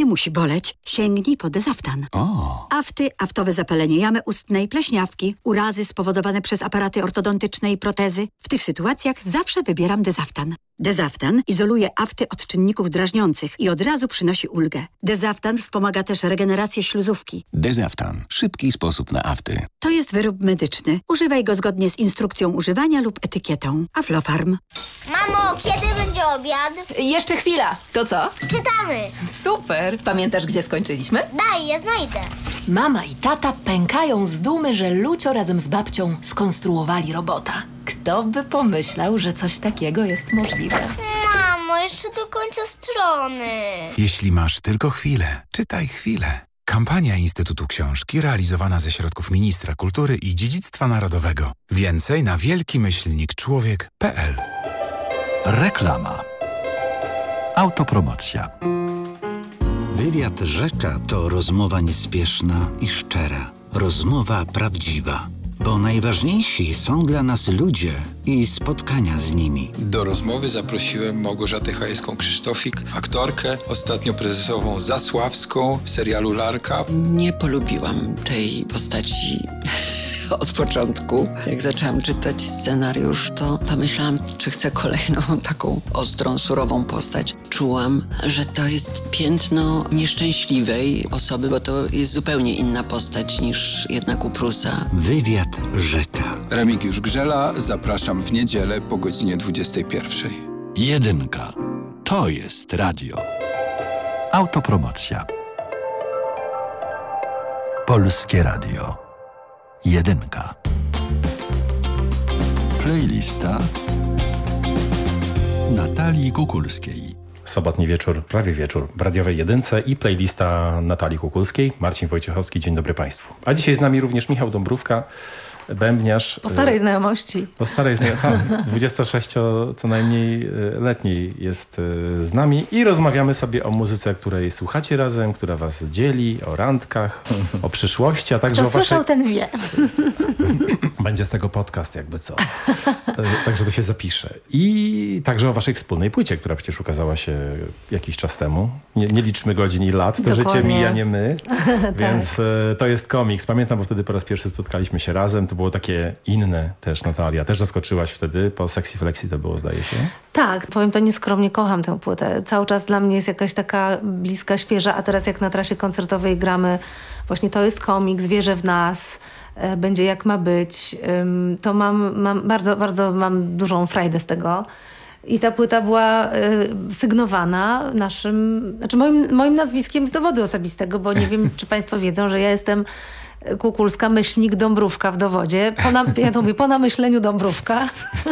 musi boleć, sięgnij po Dezaftan. Afty, aftowe zapalenie jamy ustnej, pleśniawki, urazy spowodowane przez aparaty ortodontyczne i protezy. W tych sytuacjach zawsze wybieram Dezaftan. Dezaftan izoluje afty od czynników drażniących i od razu przynosi ulgę. Dezaftan wspomaga też regenerację śluzówki. Dezaftan. Szybki sposób na afty. To jest wyrób medyczny. Używaj go zgodnie z instrukcją używania lub etykietą. Aflofarm. Mamo, kiedy będzie obiad? Jeszcze chwila. To co? Czytamy. Super. Pamiętasz, gdzie skończyliśmy? Daj, ja znajdę. Mama i tata pękają z dumy, że Lucio razem z babcią skonstruowali robota. Kto by pomyślał, że coś takiego jest możliwe? Mamo, jeszcze do końca strony. Jeśli masz tylko chwilę, czytaj chwilę. Kampania Instytutu Książki realizowana ze środków Ministra Kultury i Dziedzictwa Narodowego. Więcej na wielkimyślnikczłowiek.pl. Reklama. Autopromocja. Wywiad Rzecza to rozmowa niespieszna i szczera. Rozmowa prawdziwa. Bo najważniejsi są dla nas ludzie i spotkania z nimi. Do rozmowy zaprosiłem Małgorzatę Chajewską-Krzysztofik, aktorkę, ostatnio prezesową Zasławską w serialu Larka. Nie polubiłam tej postaci od początku. Jak zaczęłam czytać scenariusz, to pomyślałam, czy chcę kolejną taką ostrą, surową postać. Czułam, że to jest piętno nieszczęśliwej osoby, bo to jest zupełnie inna postać niż jednak u Prusa. Wywiad Rzecza. Remigiusz Grzela, zapraszam w niedzielę po godzinie 21:00. Jedynka. To jest radio. Autopromocja. Polskie Radio. Jedynka. Playlista Natalii Kukulskiej. Sobotni wieczór, prawie wieczór w radiowej jedynce i playlista Natalii Kukulskiej. Marcin Wojciechowski, dzień dobry Państwu. A dzisiaj z nami również Michał Dąbrówka, bębniarz. Po starej znajomości. Po starej znajomości, 26 co najmniej letniej jest z nami i rozmawiamy sobie o muzyce, której słuchacie razem, która was dzieli, o randkach, o przyszłości, a także Kto o waszej... słyszał, ten wie. Będzie z tego podcast jakby co. Także to się zapisze. I także o waszej wspólnej płycie, która przecież ukazała się jakiś czas temu. Nie liczmy godzin i lat, to Dokładnie. życie mija, nie my. Więc Tak. to jest komiks. Pamiętam, bo wtedy po raz pierwszy spotkaliśmy się razem. To było takie inne też, Natalia. Też zaskoczyłaś wtedy, po Sexy Flexi to było, zdaje się. Tak, powiem to nieskromnie, kocham tę płytę. Cały czas dla mnie jest jakaś taka bliska, świeża, a teraz jak na trasie koncertowej gramy, właśnie to jest komiks, wierzę w nas, będzie jak ma być, to mam bardzo mam dużą frajdę z tego. I ta płyta była sygnowana moim nazwiskiem z dowodu osobistego, bo nie wiem, czy Państwo wiedzą, że ja jestem Kukulska, myślnik Dąbrówka w dowodzie. Ja to mówię, po namyśleniu Dąbrówka.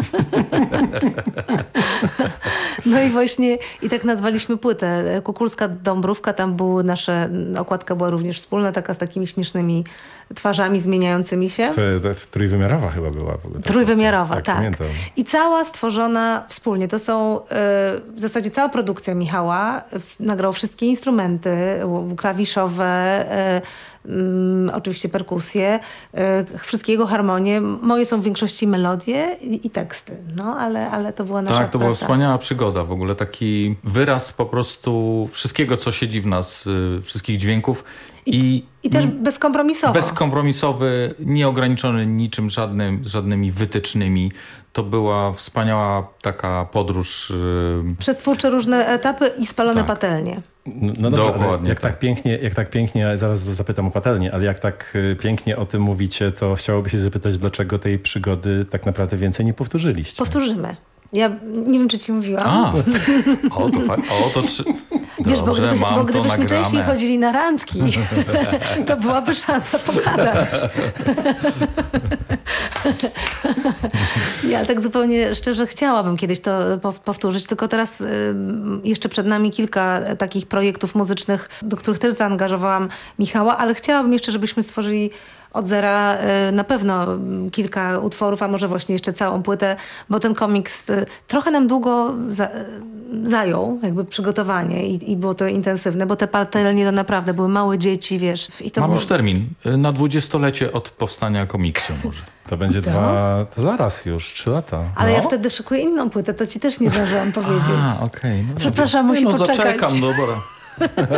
No i właśnie, i tak nazwaliśmy płytę. Kukulska Dąbrówka, tam były okładka była również wspólna, taka z takimi śmiesznymi twarzami zmieniającymi się. Trójwymiarowa chyba była. W ogóle Trójwymiarowa, tak. Pamiętam. I cała stworzona wspólnie. To są w zasadzie cała produkcja Michała. Nagrał wszystkie instrumenty klawiszowe, oczywiście perkusje, wszystkie jego harmonie. Moje są w większości melodie i teksty. No, ale to była nasza Tak, to była praca. wspaniała przygoda. W ogóle taki wyraz po prostu wszystkiego, co siedzi w nas, wszystkich dźwięków. I też bezkompromisowo. Bezkompromisowy, nieograniczony niczym żadnymi wytycznymi. To była wspaniała taka podróż. Przez twórcze różne etapy i spalone patelnie. No dobrze, dokładnie. Jak tak pięknie, zaraz zapytam o patelnię, ale jak tak pięknie o tym mówicie, to chciałoby się zapytać, dlaczego tej przygody tak naprawdę więcej nie powtórzyliście? Powtórzymy. Ja nie wiem, czy ci mówiłam. Wiesz, bo gdybyśmy częściej chodzili na randki, to byłaby szansa pogadać. Ja tak zupełnie szczerze chciałabym kiedyś to powtórzyć, tylko teraz jeszcze przed nami kilka takich projektów muzycznych, do których też zaangażowałam Michała, ale chciałabym jeszcze, żebyśmy stworzyli od zera na pewno kilka utworów, a może właśnie jeszcze całą płytę, bo ten komiks trochę nam długo zajął jakby przygotowanie i było to intensywne, bo te patelnie to naprawdę były małe dzieci, wiesz. Mam już termin. Na 20-lecie od powstania komiksu może. To będzie to zaraz już, 3 lata. Ale ja wtedy szykuję inną płytę, to ci też nie zdążyłam powiedzieć. Okej. Przepraszam, musi poczekać. Zaczekam, dobra.